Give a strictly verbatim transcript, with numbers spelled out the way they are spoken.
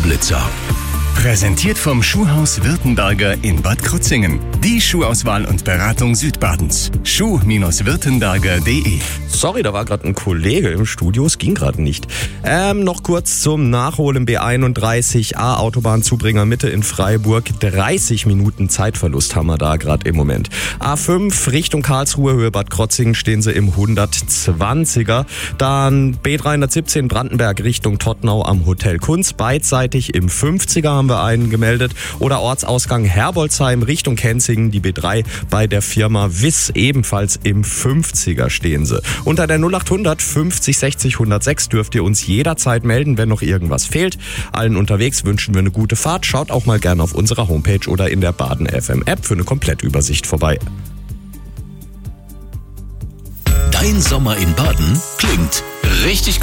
Schuhblitzer. Präsentiert vom Schuhhaus Württemberger in Bad Krozingen. Die Schuhauswahl und Beratung Südbadens. schuh württemberger punkt de. Sorry, da war gerade ein Kollege im Studio, es ging gerade nicht. Ähm, noch kurz zum Nachholen. B einunddreißig A Autobahnzubringer Mitte in Freiburg. dreißig Minuten Zeitverlust haben wir da gerade im Moment. A fünf Richtung Karlsruhe, Höhe Bad Krozingen stehen sie im hundertzwanziger. Dann B dreihundertsiebzehn Brandenberg Richtung Todtnau am Hotel Kunz. Beidseitig im fünfziger haben wir einen gemeldet. Oder Ortsausgang Herbolzheim Richtung Kenzingen, die B drei bei der Firma Wiss, ebenfalls im fünfziger stehen sie. Unter der null achthundert fünfzig sechzig hundertsechs dürft ihr uns jederzeit melden, wenn noch irgendwas fehlt. Allen unterwegs wünschen wir eine gute Fahrt. Schaut auch mal gerne auf unserer Homepage oder in der Baden F M App für eine Komplettübersicht vorbei. Dein Sommer in Baden klingt richtig